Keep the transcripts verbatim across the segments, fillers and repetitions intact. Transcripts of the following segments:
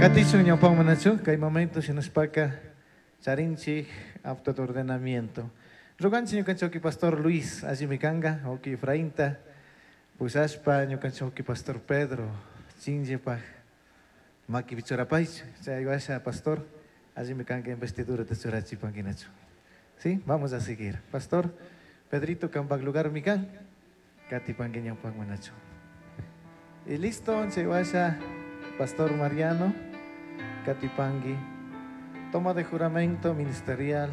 Katichun ñawpaq manachu, kay momento sinuspaqa charinchik apto de ordenamiento. Roganchik ñukanchik pastor Luis Allimikanqa, oki Efraínta, pusaspa ñukanchik pastor Pedro, chinjepaq maki bichorapaychu, chay washa pastor Allimikanqa investidura de churachipankinachu. ¿Sí? Vamos a seguir. Pastor Pedrito Campak lugar mikan, katipanki ñawpaq manachu. Y listo, chay washa Pastor Mariano Katipangi, toma de juramento ministerial.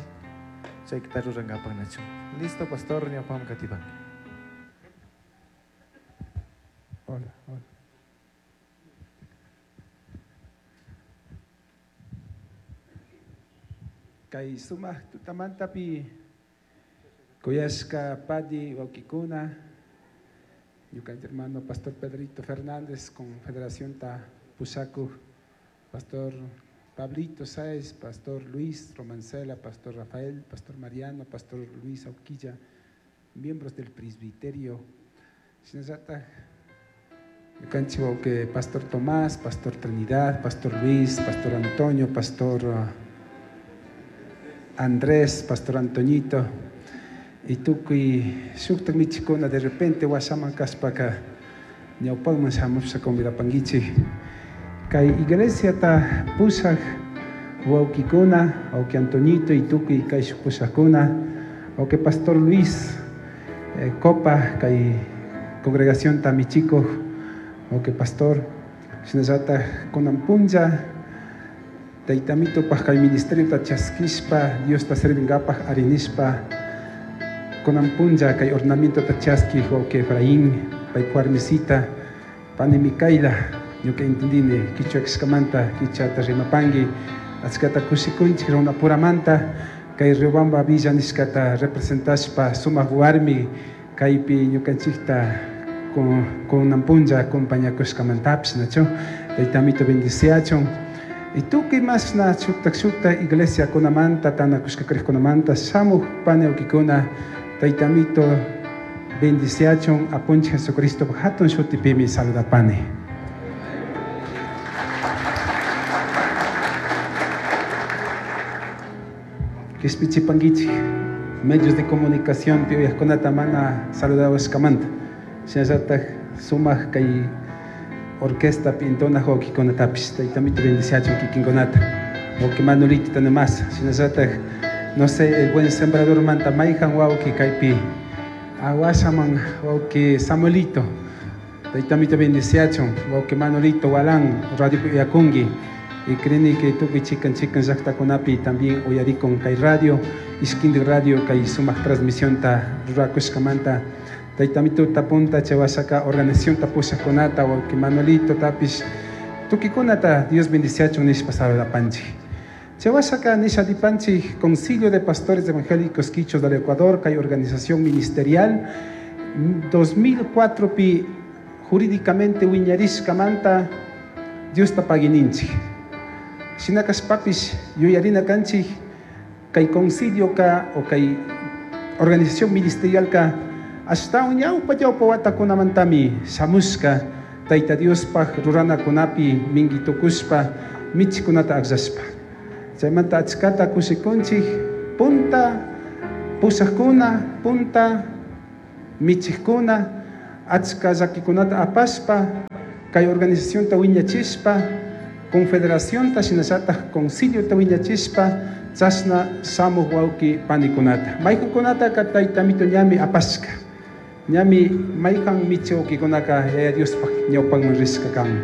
Listo, Pastor Ñapam Katipangi. Hola, hola. Kay sumah tutamantapi Coyasca Padi Waukikuna, yukan hermano Pastor Pedrito Fernández con Federación Ta Pusaco, Pastor Pablito Sáez, Pastor Luis Romancela, Pastor Rafael, Pastor Mariano, Pastor Luis Auquilla, miembros del presbiterio. Sinazata, que Pastor Tomás, Pastor Trinidad, Pastor Luis, Pastor Antonio, Pastor Andrés, Pastor Antoñito, y tú que sukta michikona de repente wasaman kaspaka ñawpaqman shamusha convidapankichik kay iglesia ta pusaq wawkikuna wawki Antoñito y tukuy kay shuk pusaqkuna wawki Pastor Luis eh, Copa kay congregación ta michikuq wawki Pastor shinasata kunan punlla taytamitupaq kay ministerio ta chaskispa Dios ta servinqapaq arinispa kunan punlla kay ornamento ta chaski wawki Efraín paykuarmisita pani Micaela ñuka entendine kichwa kiskamanta kichata rimapangi achkata kusikunchik runa puramanta kay Riobamba Villa niskata representashpa sumaq warmi kaypi ñukanchikta kunan punlla acompañakushkamantapis nachu taytamito bendiciachun y tukuy mas na shukta shukta iglesia kunamanta tanakushka kriqkunamanta shamuq pani wawkikuna taytamito bendiciachun apunchik Jesucristo hatun shutipimi saludapani. Kispichipankichik medios de comunicación piuyajkunata mana saludawaskamanta shinasataq sumaq kay orquesta pintona wawkikunatapis taytamito bendiciachun kikinkunata wawki Manolito tanamas shinasataq no sé el buen sembrador manta mayjan wawki kaypi awasaman wawki Samuelito taytamito bendiciachun wawki Manolito walan radio yakungi y creen que tukuy chikan chikan llaqtakunapi también uyarikun kay radio iskindik radio kay sumaq transmisión ta rurakushkamanta taytamito tapunta chawasaka organización ta pusaqkunata wawki Manolito tapis tukikunata Dios bendiciachun nishpa saludapanchik chawasaka nishadipanchik Concilio de Pastores Evangélicos Quichos del Ecuador kay organización ministerial dos mil cuatro pi jurídicamente wiñarishkamanta Dios tapagininchik Shinakas papis yuyarina kanchik kay concilio ka o kay organización ministerial ka hasta uñawpa ñawpa watakunamantami shamushka tayta Diospaq ruranakunapi minguitukuspa michikunata aqllashpa chaymanta achkata kusikunchik punta pusaqkuna punta michiqkuna achka llakikunata apashpa kay organización ta wiñachispa Confederación ta shinasataq concilio ta wiñachispa chasna samuq wawki panikunata maykunkunata ka taytamito ñami apashka ñami maykan michi wawkikunaka yaya Diospaq ñawpanman risqa kan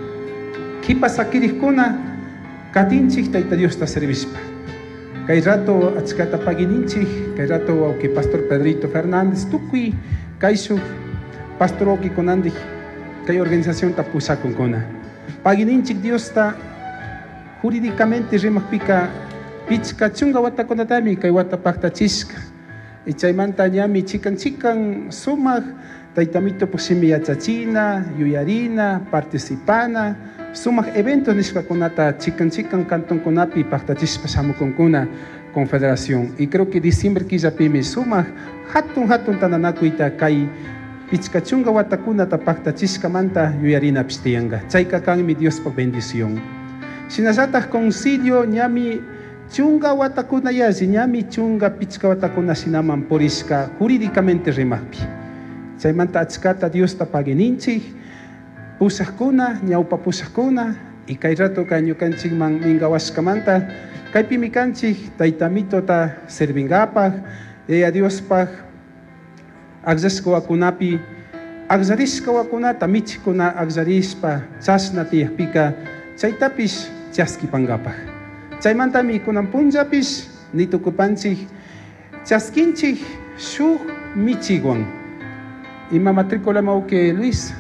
kipa sakiriqkuna katinchik tayta Diosta servishpa kay rato achkata pagininchik kay rato wawki Pastor Pedrito Fernández tukuy kay shuk pastor wawkikunandik kay organización ta pusakunkuna pagininchik Diosta jurídicamente rimakpika pichka chunga watakunatami kay watapaqtachishka y chaymanta ñami chikan chikan sumaq taytamito pusimi yachachina yuyarina participana sumaq eventos nishkakunata chikan chikan cantonkunapi paqtachishpa shamukunkuna confederación y creo que diciembre killapimi sumaq hatun hatun tananakuyta kay pichkachunga watakuna tapaqtachishkamanta yuyarinapish tiyanqa chayka kanmi Diospaq bendición Sinasataq concilio ñami chunga watakuna yasi, ñami chunga pichka watakuna sinaman purisqa jurídicamente rimaqpi. Chaymanta achkata Diosta pagininchik, pusaqkuna, ñawpa pusaqkuna, y kay rato ka ñukanchikman mingawaskamanta, kaypimi kanchik taytamitota servingapaq, eya Diospaq, agzasqa wakunapi, agzarisqa wakunata michikuna agzarispa chasna tiyaqpika, chaytapis chaskipangapaq. Chaymantami kunan punllapis nitukupanchik chaskinchik shuk michigwan. Ima matrícula mauke Luis.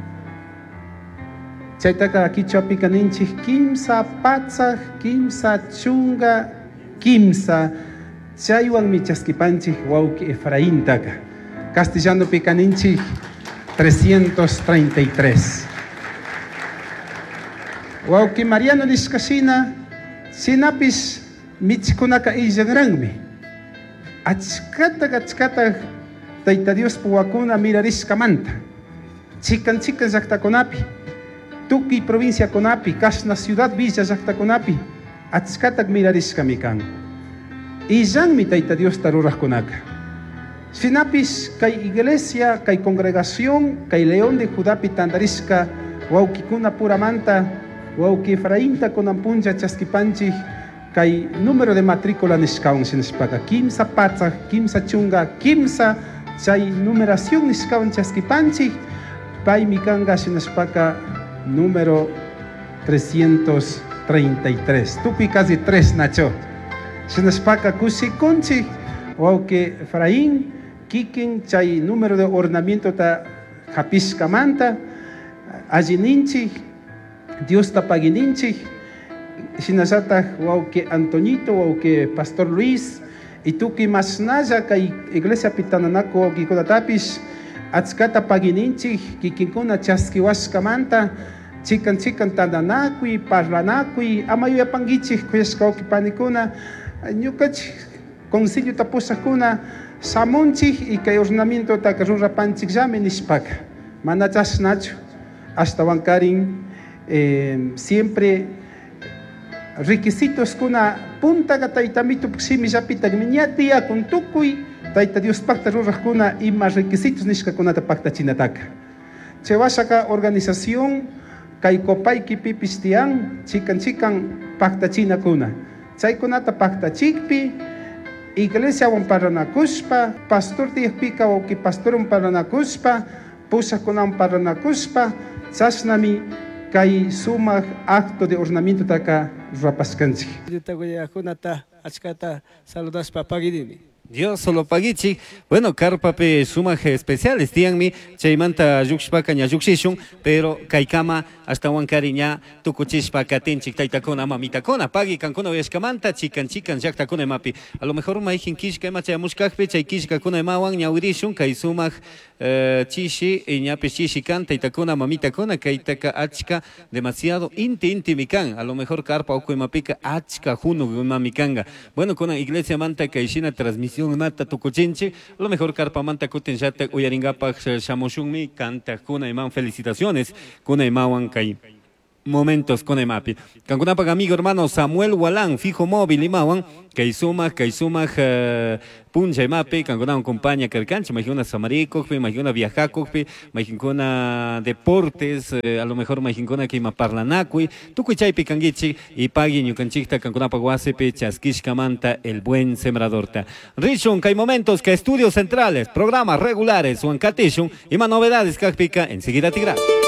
Chaytaka kichwapika ninchik kimsa patzaq, kimsa chunga, kimsa chaywanmi chaskipanchik wauki Efraíntaka. Castellano pika ninchik trescientos treinta y tres. Wauki Mariano niskashina sinapis michikunaka illanranmi. Achkata achkata Tayta Dios puwakuna mirariskamanta. Chikan chikan llaqtakunapi, tukuy provincia kunapi, kashna ciudad villa llaqtakunapi, achkatak mirariskami kan. Illanmi Tayta Dios ruraqkunaka. Sinapis kay iglesia, kay congregación, kay León de Judapi tandarisca wawkikuna puramanta, wawki Efraínta kunan puncha chaskipanchik, kay número de matrícula niskawan sinashpaka, kimsa patzaq, kimsa chunga, kimsa chay numeración niskawan chaskipanchik, pay mikanga sinashpaka número trescientos treinta y tres. Tupi casi tres nacho. Sinashpaka kusikunchik, wawki Efraín, kikin chay número de ornamiento ta japiskamanta, allininchik, Dios ta pagininchik, sinasataq wauke Antonito, wauke Pastor Luis, y tuki masnalla kay iglesia pitananaku waukikunatapis, achkata pagininchik, kikinkuna chaskiwaskamanta, chikan chikan tandanakui, parlanakui, amayuyapangichik kuyashka waukipanikuna, ñukachik concilio tapusaqkuna, samunchik y kay ornamiento ta rurapanchik llami nishpaka. Mana chasnachu, hasta wankarin, eh, siempre requisitos kuna punta ga taytamito pksimi yapita gmiñatia con tukuy tayta Dios pacta ruraqkuna ima requisitos nishka kunata pacta chinataka. Chewashaka organización kay kopayki pipis tian chikan chikan pacta china kuna. Chay kunata pacta chikpi iglesia wan paranakuspa, pastor tiyakpika wauki pastoron paranakuspa, pusakunan paranakuspa, chasnami kay sumaq acto de ornamiento taka rapaskanchik. Dios solo pagichi, bueno, carpape sumaje especiales, tianmi, chaymanta yuxpaka ña yuxishun, pero kaikama hasta huancariña, tucuchishpa katinchik taitakona mamitakona, pagi kankuna uyashkamanta, chikan chikan llaktakuna mapi. A lo mejor maijin kishka ema chayamushkakpe, chay kishka kuna emawan ñawirishun, kay sumaj chishi, y ñape chishi kan, taitakona mamitakona, kaitaka achka, demasiado inti inti mikan, a lo mejor carpa oku emapika achka junu mamikanga. Bueno, con la iglesia manta kaishina transmisión mata tukuchinchi, lo mejor carpa manta kuten yata uyaringapa shamoshunmi canta kuna iman felicitaciones kuna imawan kai momentos con emapi. Cancunapak amigo hermano Samuel Walán, fijo móvil imawan, kaisuma, kaisuma uh, punja emapi, cancunapan compañía kercanchi, imagina samarico, imagina viajaco, imagina deportes, uh, a lo mejor imagina que ima parlanacui, tucuchaipi cangichi y pagui ñucanchicta cancunapak guasepe chasquishkamanta el buen sembradorta. Rishun, que hay momentos que estudios centrales, programas regulares, huancatishun, y más novedades kakpika, enseguida tigra.